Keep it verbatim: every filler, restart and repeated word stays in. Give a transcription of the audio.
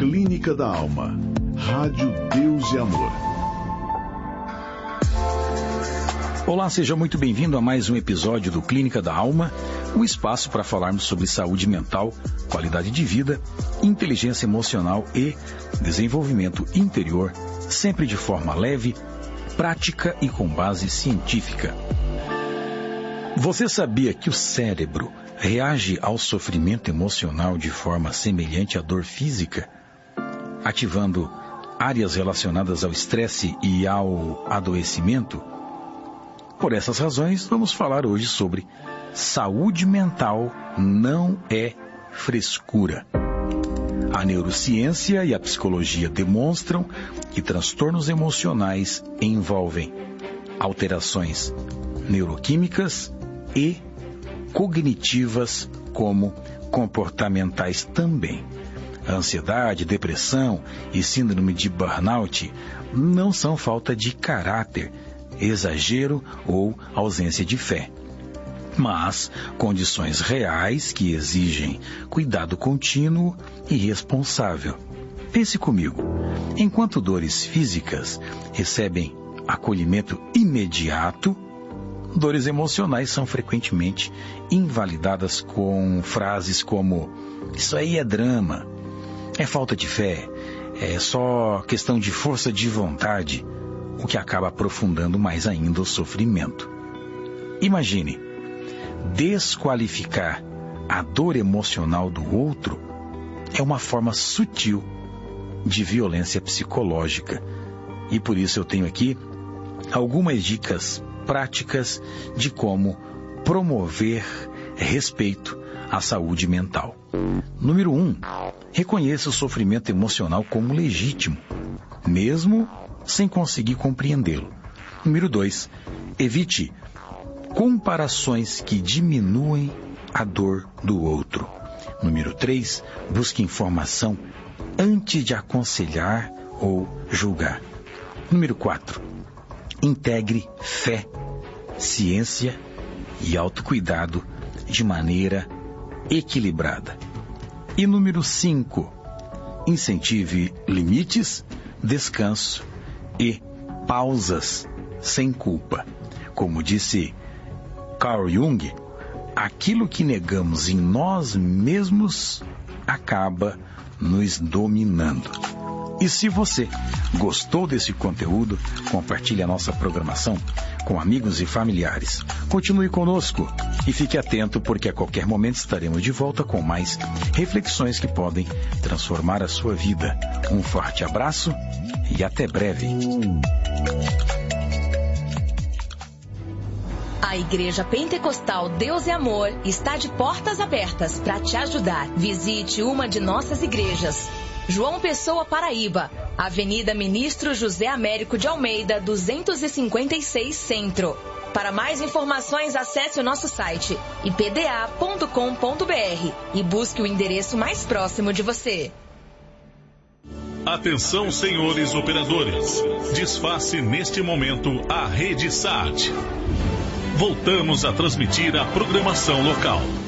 Clínica da Alma. Rádio Deus e Amor. Olá, seja muito bem-vindo a mais um episódio do Clínica da Alma, um espaço para falarmos sobre saúde mental, qualidade de vida, inteligência emocional e desenvolvimento interior, sempre de forma leve, prática e com base científica. Você sabia que o cérebro reage ao sofrimento emocional de forma semelhante à dor física, ativando áreas relacionadas ao estresse e ao adoecimento? Por essas razões, vamos falar hoje sobre saúde mental não é frescura. A neurociência e a psicologia demonstram que transtornos emocionais envolvem alterações neuroquímicas e cognitivas, como comportamentais também. A ansiedade, depressão e síndrome de burnout não são falta de caráter, exagero ou ausência de fé, mas condições reais que exigem cuidado contínuo e responsável. Pense comigo, enquanto dores físicas recebem acolhimento imediato, dores emocionais são frequentemente invalidadas com frases como: isso aí é drama, é falta de fé, é só questão de força de vontade, o que acaba aprofundando mais ainda o sofrimento. Imagine, desqualificar a dor emocional do outro é uma forma sutil de violência psicológica. E por isso eu tenho aqui algumas dicas práticas de como promover respeito à saúde mental. Número um, reconheça o sofrimento emocional como legítimo, mesmo sem conseguir compreendê-lo. Número dois, evite comparações que diminuem a dor do outro. Número três, busque informação antes de aconselhar ou julgar. Número quatro, integre fé, ciência e autocuidado de maneira equilibrada. E número cinco, incentive limites, descanso e pausas sem culpa. Como disse Carl Jung, aquilo que negamos em nós mesmos acaba nos dominando. E se você gostou desse conteúdo, compartilhe a nossa programação com amigos e familiares. Continue conosco e fique atento, porque a qualquer momento estaremos de volta com mais reflexões que podem transformar a sua vida. Um forte abraço e até breve. A Igreja Pentecostal Deus e Amor está de portas abertas para te ajudar. Visite uma de nossas igrejas. João Pessoa, Paraíba, Avenida Ministro José Américo de Almeida, duzentos e cinquenta e seis, Centro. Para mais informações, acesse o nosso site i p d a ponto com ponto b r e busque o endereço mais próximo de você. Atenção, senhores operadores. Desface neste momento a rede S A T. Voltamos a transmitir a programação local.